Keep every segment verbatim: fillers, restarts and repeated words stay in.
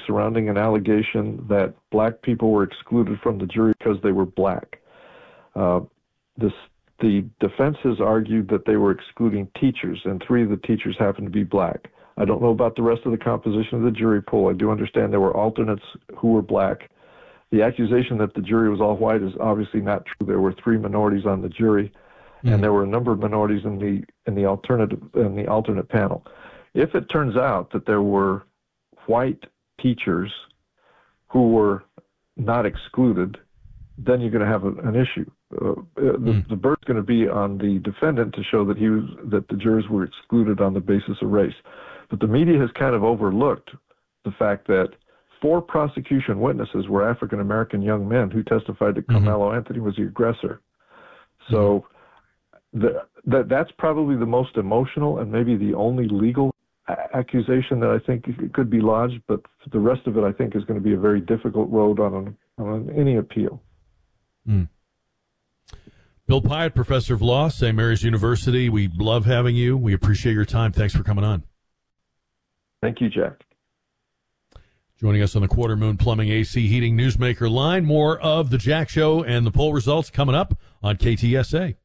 surrounding an allegation that black people were excluded from the jury because they were black. Uh, this, the defense has argued that they were excluding teachers, and three of the teachers happened to be black. I don't know about the rest of the composition of the jury pool. I do understand there were alternates who were black. The accusation that the jury was all white is obviously not true. There were three minorities on the jury, mm-hmm. and there were a number of minorities in the in the alternative in the alternate panel. If it turns out that there were white teachers who were not excluded, then you're going to have a, an issue. Uh, mm. the, the burden's going to be on the defendant to show that he was that the jurors were excluded on the basis of race. But the media has kind of overlooked the fact that four prosecution witnesses were African American young men who testified that mm-hmm. Carmelo Anthony was the aggressor. So mm-hmm. the, that that's probably the most emotional and maybe the only legal a- accusation that I think could be lodged. But the rest of it, I think, is going to be a very difficult road on, an, on any appeal. Mm. Bill Pyatt, professor of law, Saint Mary's University. We love having you. We appreciate your time. Thanks for coming on. Thank you, Jack. Joining us on the Quarter Moon Plumbing A C Heating Newsmaker line. More of the Jack Show and the poll results coming up on K T S A.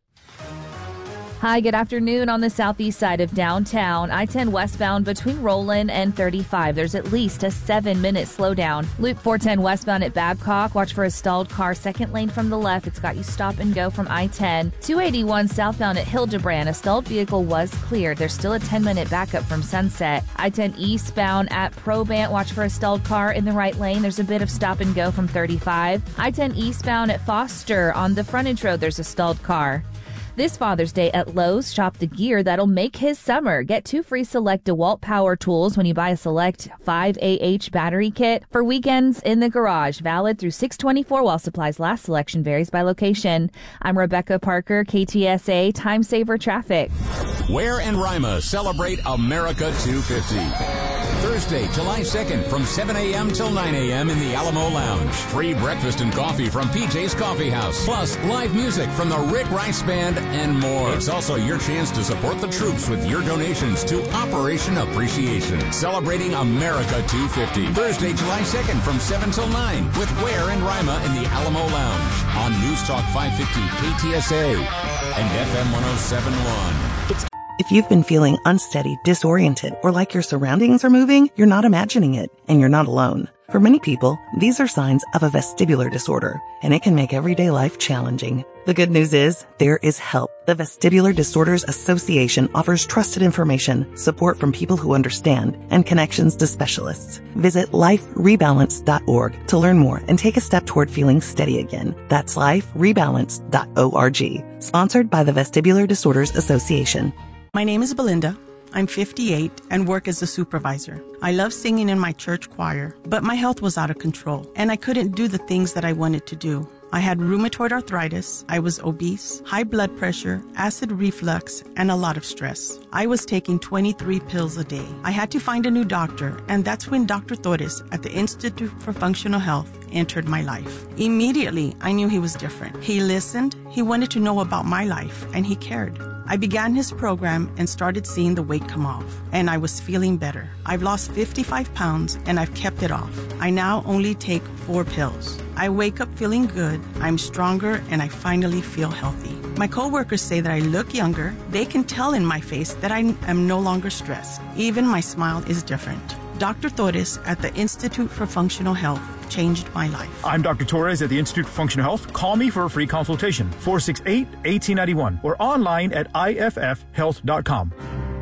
Hi, good afternoon. On the southeast side of downtown, I ten westbound between Roland and thirty-five. There's at least a seven-minute slowdown. Loop four ten westbound at Babcock. Watch for a stalled car. Second lane from the left. It's got you stop and go from I ten. two eighty-one southbound at Hildebrand. A stalled vehicle was cleared. There's still a ten-minute backup from Sunset. I ten eastbound at Probant. Watch for a stalled car in the right lane. There's a bit of stop and go from thirty-five. I ten eastbound at Foster. On the frontage road, there's a stalled car. This Father's Day at Lowe's, shop the gear that'll make his summer. Get two free Select DeWalt power tools when you buy a Select five A H battery kit. For weekends in the garage, valid through six twenty-four while supplies last. Selection varies by location. I'm Rebecca Parker, K T S A Time Saver Traffic. Ware and Rima celebrate America two fifty. Thursday, July second from seven a.m. till nine a.m. in the Alamo Lounge. Free breakfast and coffee from P J's Coffee House. Plus, live music from the Rick Rice Band and more. It's also your chance to support the troops with your donations to Operation Appreciation. Celebrating America two fifty. Thursday, July second from seven till nine with Ware and Rima in the Alamo Lounge on News Talk five fifty K T S A and F M one oh seven point one. If you've been feeling unsteady, disoriented, or like your surroundings are moving, you're not imagining it, and you're not alone. For many people, these are signs of a vestibular disorder, and it can make everyday life challenging. The good news is, there is help. The Vestibular Disorders Association offers trusted information, support from people who understand, and connections to specialists. Visit life rebalance dot org to learn more and take a step toward feeling steady again. That's life rebalance dot org. Sponsored by the Vestibular Disorders Association. My name is Belinda. I'm fifty-eight and work as a supervisor. I love singing in my church choir, but my health was out of control and I couldn't do the things that I wanted to do. I had rheumatoid arthritis, I was obese, high blood pressure, acid reflux, and a lot of stress. I was taking twenty-three pills a day. I had to find a new doctor, and that's when Doctor Torres at the Institute for Functional Health entered my life. Immediately, I knew he was different. He listened, he wanted to know about my life, and he cared. I began his program and started seeing the weight come off, and I was feeling better. I've lost fifty-five pounds, and I've kept it off. I now only take four pills. I wake up feeling good, I'm stronger, and I finally feel healthy. My coworkers say that I look younger. They can tell in my face that I am no longer stressed. Even my smile is different. Doctor Torres at the Institute for Functional Health changed my life. I'm Doctor Torres at the Institute for Functional Health. Call me for a free consultation, four six eight, one eight nine one, or online at I F F health dot com.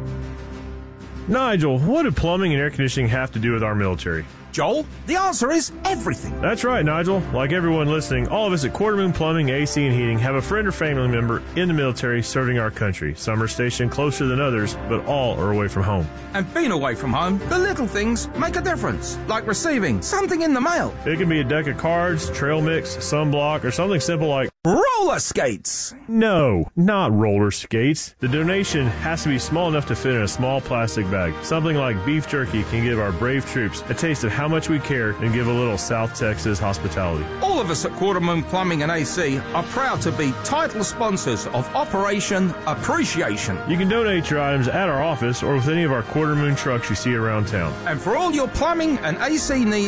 Nigel, what do plumbing and air conditioning have to do with our military? Joel, the answer is everything. That's right, Nigel. Like everyone listening, all of us at Quarter Moon Plumbing, A C and Heating have a friend or family member in the military serving our country. Some are stationed closer than others, but all are away from home. And being away from home, the little things make a difference, like receiving something in the mail. It can be a deck of cards, trail mix, sunblock, or something simple like roller skates. No, not roller skates. The donation has to be small enough to fit in a small plastic bag. Something like beef jerky can give our brave troops a taste of how much we care and give a little South Texas hospitality. All of us at Quarter Moon Plumbing and A C are proud to be title sponsors of Operation Appreciation. You can donate your items at our office or with any of our Quarter Moon trucks you see around town. And for all your plumbing and A C needs,